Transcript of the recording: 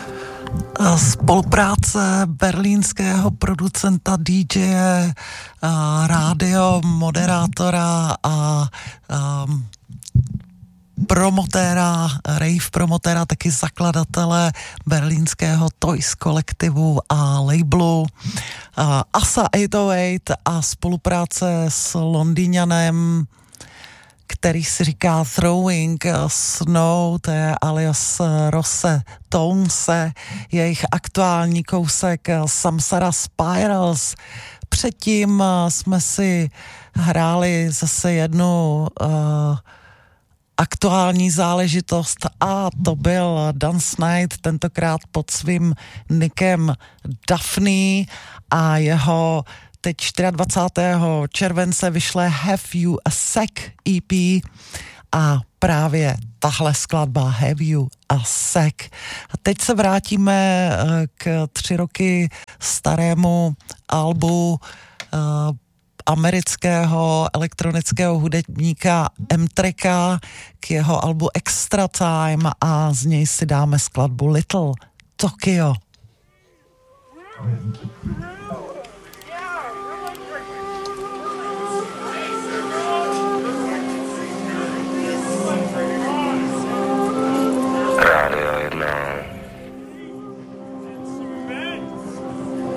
Spolupráce berlínského producenta DJ, rádio, moderátora a promotéra, rave promotéra, taky zakladatele berlínského Toys kolektivu a labelu ASA 808 a spolupráce s Londýňanem, který si říká Throwing Snow, to je alias Rosse Townse, jejich aktuální kousek Samsara Spirals. Předtím jsme si hráli zase jednu aktuální záležitost a to byl Dance Night, tentokrát pod svým nickem Daphne a jeho teď 24. července vyšle Have You a Sec EP a právě tahle skladba Have You a Sec. A teď se vrátíme k 3 roky starému albu amerického elektronického hudebníka M-Treka, k jeho albu Extra Time a z něj si dáme skladbu Little Tokyo.